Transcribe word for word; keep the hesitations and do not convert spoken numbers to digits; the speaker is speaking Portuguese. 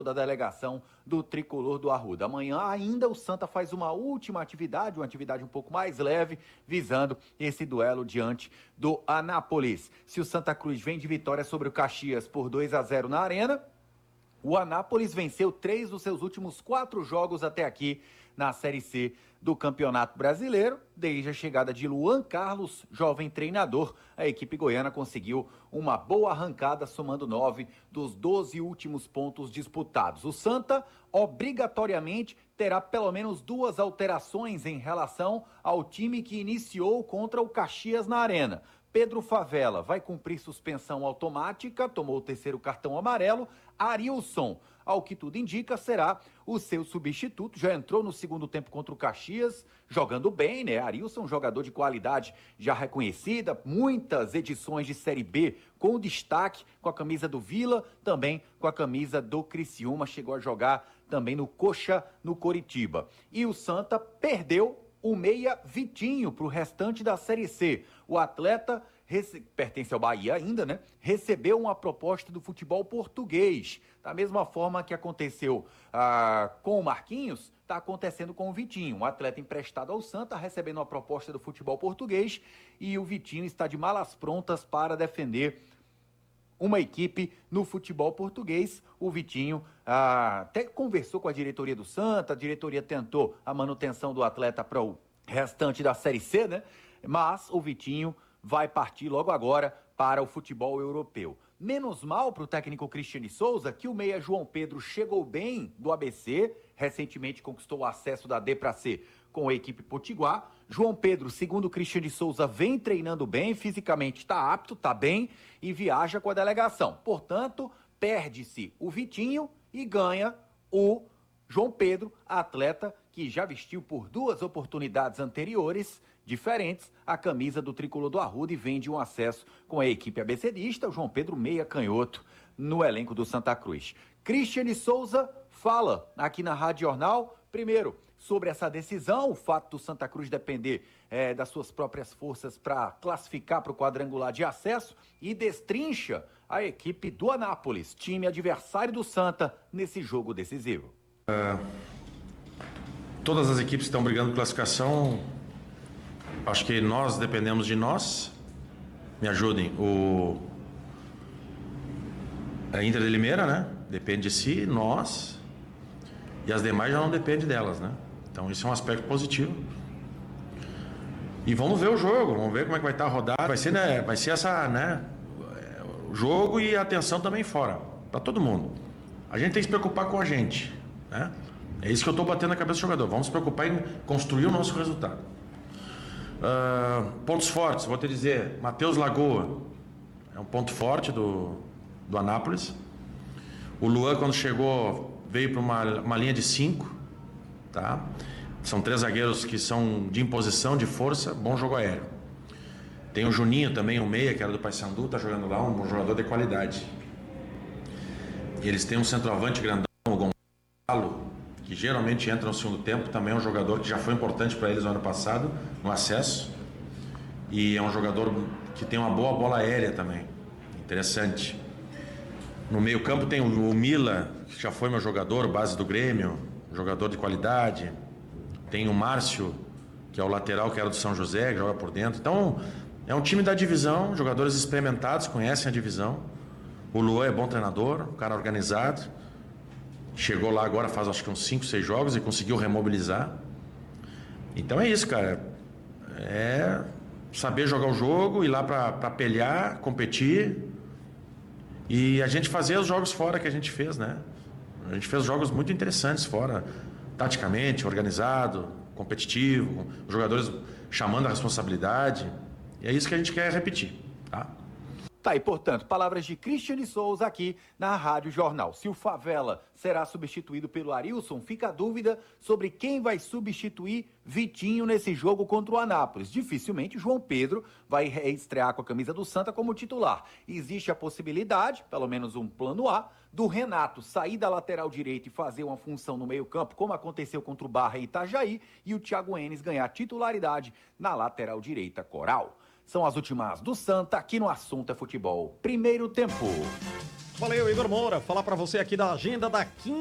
da delegação do Tricolor do Arruda. Amanhã ainda o Santa faz uma última atividade, uma atividade um pouco mais leve, visando esse duelo diante do Anápolis. Se o Santa Cruz vem de vitória sobre o Caxias por dois a zero na Arena, o Anápolis venceu três dos seus últimos quatro jogos até aqui na Série C do Campeonato Brasileiro. Desde a chegada de Luan Carlos, jovem treinador, a equipe goiana conseguiu uma boa arrancada, somando nove dos doze últimos pontos disputados. O Santa, obrigatoriamente, terá pelo menos duas alterações em relação ao time que iniciou contra o Caxias na Arena. Pedro Favela vai cumprir suspensão automática, tomou o terceiro cartão amarelo. Arilson, ao que tudo indica, será o seu substituto. Já entrou no segundo tempo contra o Caxias, jogando bem, né? Arilson, jogador de qualidade já reconhecida, muitas edições de Série B com destaque, com a camisa do Vila, também com a camisa do Criciúma, chegou a jogar também no Coxa, no Coritiba. E o Santa perdeu o meia Vitinho para o restante da Série C. O atleta, rece... pertence ao Bahia ainda, né? Recebeu uma proposta do futebol português. Da mesma forma que aconteceu ah, com o Marquinhos, está acontecendo com o Vitinho. Um atleta emprestado ao Santa, recebendo uma proposta do futebol português, e o Vitinho está de malas prontas para defender uma equipe no futebol português. O Vitinho ah, até conversou com a diretoria do Santa, a diretoria tentou a manutenção do atleta para o restante da Série C, né? Mas o Vitinho vai partir logo agora para o futebol europeu. Menos mal para o técnico Cristiane Souza, que o meia João Pedro chegou bem do A B C, recentemente conquistou o acesso da D para C com a equipe potiguar. João Pedro, segundo Cristiane Souza, vem treinando bem, fisicamente está apto, está bem e viaja com a delegação. Portanto, perde-se o Vitinho e ganha o João Pedro, atleta que já vestiu por duas oportunidades anteriores diferentes a camisa do Tricolor do Arruda e vem de um acesso com a equipe abecedista. O João Pedro, meia canhoto, no elenco do Santa Cruz. Cristiane Souza fala aqui na Rádio Jornal, primeiro, sobre essa decisão, o fato do Santa Cruz depender é, das suas próprias forças para classificar para o quadrangular de acesso, e destrincha a equipe do Anápolis, time adversário do Santa, nesse jogo decisivo. Uh, todas as equipes estão brigando por classificação. Acho que nós dependemos de nós. Me ajudem. O a Inter de Limeira, né? Depende de si, nós. E as demais já não dependem delas, né? Então isso é um aspecto positivo. E vamos ver o jogo, vamos ver como é que vai estar a rodada. Vai ser, né? Vai ser essa, né? O jogo e a atenção também fora, para todo mundo. A gente tem que se preocupar com a gente, né? É isso que eu estou batendo na cabeça do jogador. Vamos se preocupar em construir o nosso resultado. Uh, pontos fortes, vou te dizer, Matheus Lagoa é um ponto forte do, do Anápolis. O Luan, quando chegou, veio para uma, uma linha de cinco, tá? São três zagueiros que são de imposição, de força, bom jogo aéreo. Tem o Juninho também, o meia, que era do Paysandu, tá jogando lá, um bom jogador de qualidade. E eles têm um centroavante grandão, o Gonçalo, que geralmente entra no segundo tempo, também é um jogador que já foi importante para eles no ano passado, no acesso. E é um jogador que tem uma boa bola aérea também, interessante. No meio campo tem o Mila, que já foi meu jogador, base do Grêmio, jogador de qualidade. Tem o Márcio, que é o lateral que era do São José, que joga por dentro. Então, é um time da divisão, jogadores experimentados, conhecem a divisão. O Luan é bom treinador, um cara organizado. Chegou lá agora faz acho que uns cinco, seis jogos e conseguiu remobilizar. Então é isso, cara. É saber jogar o jogo, ir lá para pelear, competir. E a gente fazer os jogos fora que a gente fez, né? A gente fez jogos muito interessantes fora, taticamente, organizado, competitivo, com jogadores chamando a responsabilidade. E é isso que a gente quer repetir, tá? Tá, e portanto, palavras de Cristiane Souza aqui na Rádio Jornal. Se o Favela será substituído pelo Arilson, fica a dúvida sobre quem vai substituir Vitinho nesse jogo contra o Anápolis. Dificilmente João Pedro vai estrear com a camisa do Santa como titular. Existe a possibilidade, pelo menos um plano A, do Renato sair da lateral direita e fazer uma função no meio-campo, como aconteceu contra o Barra e Itajaí, e o Thiago Enes ganhar titularidade na lateral direita coral. São as últimas do Santa aqui no Assunto é Futebol. Primeiro tempo. Valeu, Igor Moura. Falar pra você aqui da agenda da quinta.